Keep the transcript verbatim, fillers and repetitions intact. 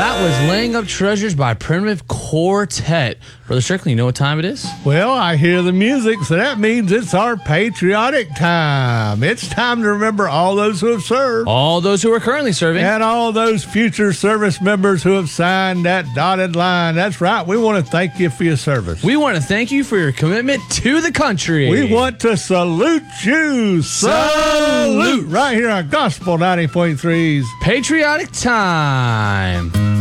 That was Laying Up Treasures by Primitive Quartet. Brother Strickland, you know what time it is? Well, I hear the music, so that means it's our patriotic time. It's time to remember all those who have served. All those who are currently serving. And all those future service members who have signed that dotted line. That's right. We want to thank you for your service. We want to thank you for your commitment to the country. We want to salute you. Salute. Right here on Gospel ninety point three's Patriotic Time.